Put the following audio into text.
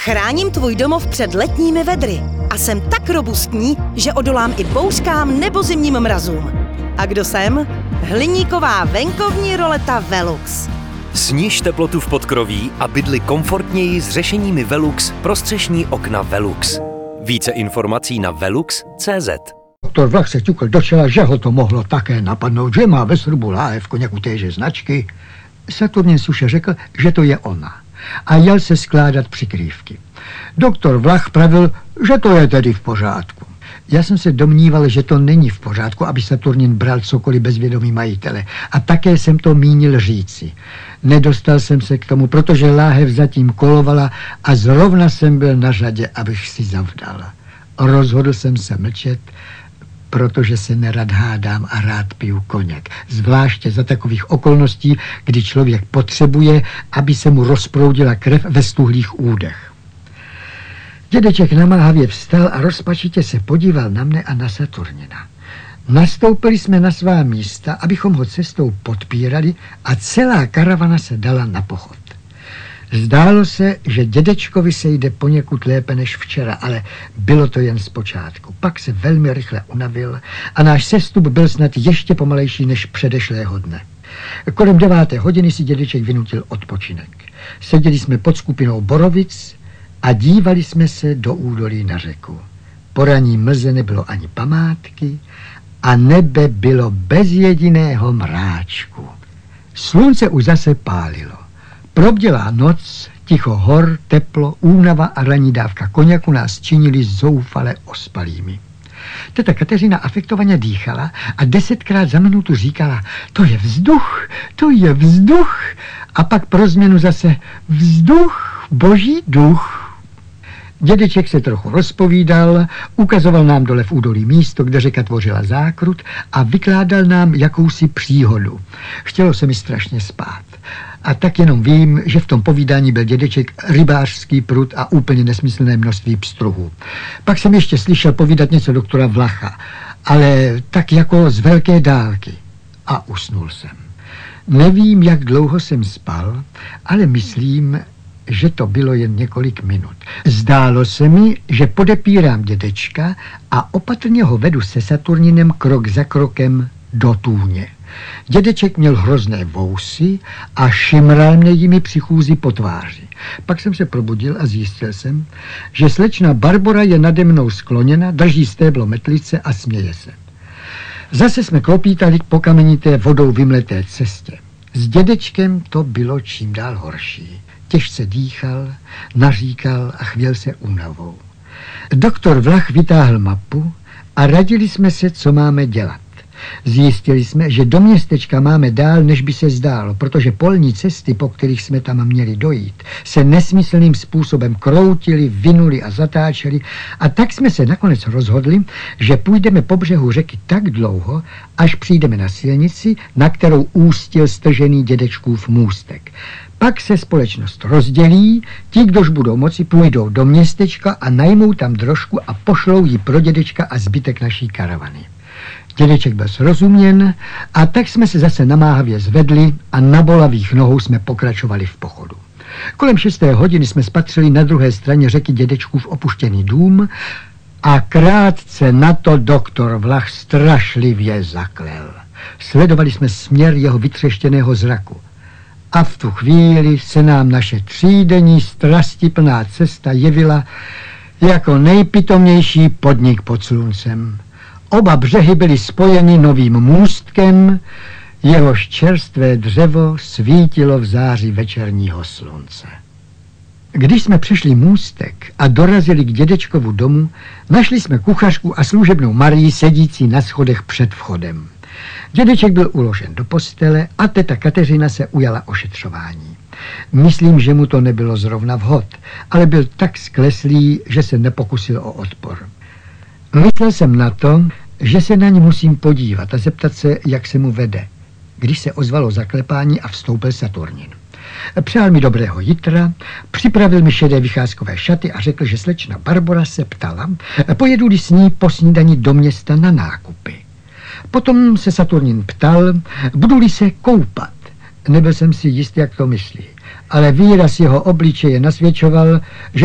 Chráním tvůj domov před letními vedry a jsem tak robustní, že odolám i bouřkám nebo zimním mrazům. A kdo jsem? Hliníková venkovní roleta Velux. Sniž teplotu v podkroví a bydli komfortněji s řešeními Velux pro střešní okna Velux. Více informací na velux.cz. Doktor Vlach se ťukl do čela, že ho to mohlo také napadnout, že má ve srubu láhev koněku téže značky. Saturnin suše řekl, že to je ona a jel se skládat přikrývky. Doktor Vlach pravil, že to je tedy v pořádku. Já jsem se domníval, že to není v pořádku, aby Saturnin bral cokoliv bez vědomí majitele. A také jsem to mínil říci. Nedostal jsem se k tomu, protože láhev zatím kolovala a zrovna jsem byl na řadě, abych si zavdal. Rozhodl jsem se mlčet, protože se nerad hádám a rád piju koněk. Zvláště za takových okolností, kdy člověk potřebuje, aby se mu rozproudila krev ve stuhlých údech. Dědeček namáhavě vstal a rozpačitě se podíval na mne a na Saturnina. Nastoupili jsme na svá místa, abychom ho cestou podpírali a celá karavana se dala na pochod. Zdálo se, že dědečkovi se jde poněkud lépe než včera, ale bylo to jen zpočátku. Pak se velmi rychle unavil a náš sestup byl snad ještě pomalejší než předešlého dne. Kolem 9. hodiny si dědeček vynutil odpočinek. Seděli jsme pod skupinou borovic a dívali jsme se do údolí na řeku. Po ranní mlze nebylo ani památky a nebe bylo bez jediného mráčku. Slunce už zase pálilo. Probdělá noc, ticho hor, teplo, únava a ranní dávka koněku nás činili zoufale ospalými. Teta Kateřina afektovaně dýchala a 10krát za minutu říkala: to je vzduch, to je vzduch. A pak pro změnu zase: vzduch, boží duch. Dědeček se trochu rozpovídal, ukazoval nám dole v údolí místo, kde řeka tvořila zákrut a vykládal nám jakousi příhodu. Chtělo se mi strašně spát. A tak jenom vím, že v tom povídání byl dědeček rybářský prut a úplně nesmyslné množství pstruhů. Pak jsem ještě slyšel povídat něco doktora Vlacha, ale tak jako z velké dálky. A usnul jsem. Nevím, jak dlouho jsem spal, ale myslím, že to bylo jen několik minut. Zdálo se mi, že podepírám dědečka a opatrně ho vedu se Saturninem krok za krokem do tůně. Dědeček měl hrozné vousy a šimral mě jimi při chůzi po tváři. Pak jsem se probudil a zjistil jsem, že slečna Barbora je nade mnou skloněna, drží stéblo metlice a směje se. Zase jsme klopítali po kamenité vodou vymleté cestě. S dědečkem to bylo čím dál horší. Těžce dýchal, naříkal a chvěl se únavou. Doktor Vlach vytáhl mapu a radili jsme se, co máme dělat. Zjistili jsme, že do městečka máme dál, než by se zdálo, protože polní cesty, po kterých jsme tam měli dojít, se nesmyslným způsobem kroutily, vinuli a zatáčely a tak jsme se nakonec rozhodli, že půjdeme po břehu řeky tak dlouho, až přijdeme na silnici, na kterou ústil stržený dědečkův můstek. Pak se společnost rozdělí, ti, kdož budou moci, půjdou do městečka a najmou tam drožku a pošlou ji pro dědečka a zbytek naší karavany. Dědeček byl srozuměn a tak jsme se zase namáhavě zvedli a na bolavých nohou jsme pokračovali v pochodu. Kolem 6. hodiny jsme spatřili na druhé straně řeky dědečkův opuštěný dům a krátce na to doktor Vlach strašlivě zaklel. Sledovali jsme směr jeho vytřeštěného zraku. A v tu chvíli se nám naše třídenní strastiplná cesta jevila jako nejpitomnější podnik pod sluncem. Oba břehy byly spojeny novým můstkem, jehož čerstvé dřevo svítilo v záři večerního slunce. Když jsme přešli můstek a dorazili k dědečkovu domu, našli jsme kuchařku a služebnou Marii sedící na schodech před vchodem. Dědeček byl uložen do postele a teta Kateřina se ujala ošetřování. Myslím, že mu to nebylo zrovna vhod, ale byl tak skleslý, že se nepokusil o odpor. Myslel jsem na to, že se na ní musím podívat a zeptat se, jak se mu vede, když se ozvalo zaklepání a vstoupil Saturnin. Přál mi dobrého jitra, připravil mi šedé vycházkové šaty a řekl, že slečna Barbora se ptala, pojedu-li s ní po snídani do města na nákupy. Potom se Saturnin ptal, budu-li se koupat. Nebyl jsem si jist, jak to myslí, ale výraz jeho obličeje nasvědčoval, že